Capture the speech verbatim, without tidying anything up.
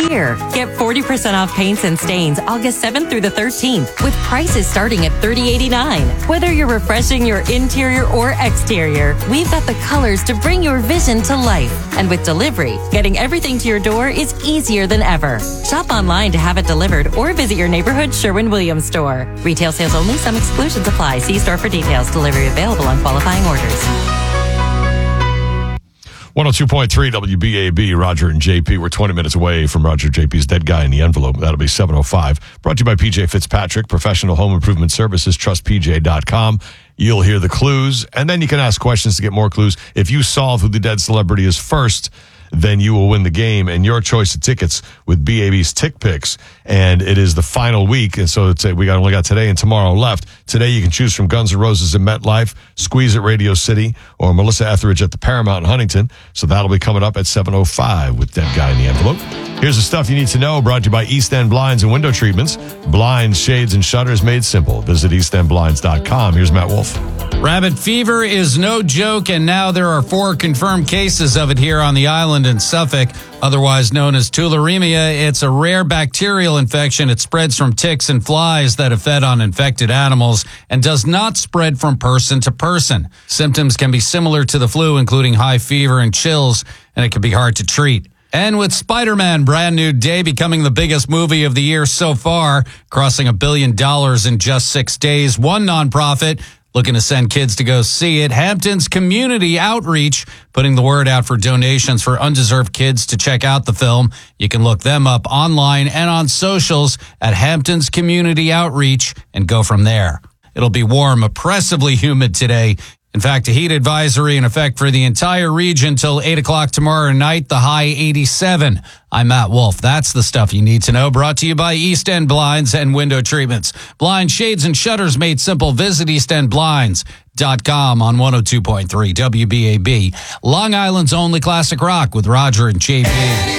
year. Get forty percent off paints and stains August seventh through the thirteenth with prices starting at thirty eighty-nine. Whether you're refreshing your interior or exterior, we've got the colors to bring your vision to life. And with delivery, getting everything to your door is easier than ever. Shop online to have it delivered or visit your neighborhood Sherwin-Williams store. Retail sales only. Some exclusions apply. See store for details. Delivery available on qualifying orders. one oh two point three W B A B, Roger and J P. We're twenty minutes away from Roger J P's Dead Guy in the Envelope. That'll be seven oh five. Brought to you by P J Fitzpatrick, Professional Home Improvement Services, trust P J dot com. You'll hear the clues, and then you can ask questions to get more clues. If you solve who the dead celebrity is first, then you will win the game and your choice of tickets with B A B's Tick Picks. And it is the final week, and so it's a, we got only got today and tomorrow left. Today you can choose from Guns N' Roses at MetLife, Squeeze at Radio City, or Melissa Etheridge at the Paramount in Huntington. So that'll be coming up at seven oh five with Dead Guy in the Envelope. Here's the stuff you need to know, brought to you by East End Blinds and Window Treatments. Blinds, shades, and shutters made simple. Visit east end blinds dot com. Here's Matt Wolf. Rabbit fever is no joke, and now there are four confirmed cases of it here on the island in Suffolk, otherwise known as tularemia. It's a rare bacterial infection. It spreads from ticks and flies that have fed on infected animals and does not spread from person to person. Symptoms can be similar to the flu, including high fever and chills, and it can be hard to treat. And with Spider-Man Brand New Day becoming the biggest movie of the year so far, crossing a billion dollars in just six days, one nonprofit looking to send kids to go see it, Hampton's Community Outreach, putting the word out for donations for undeserved kids to check out the film. You can look them up online and on socials at Hampton's Community Outreach and go from there. It'll be warm, oppressively humid today. In fact, a heat advisory in effect for the entire region till eight o'clock tomorrow night, the high eighty-seven. I'm Matt Wolf. That's the stuff you need to know. Brought to you by East End Blinds and Window Treatments. Blind shades and shutters made simple. Visit east end blinds dot com on one oh two point three W B A B. Long Island's only classic rock with Roger and J P.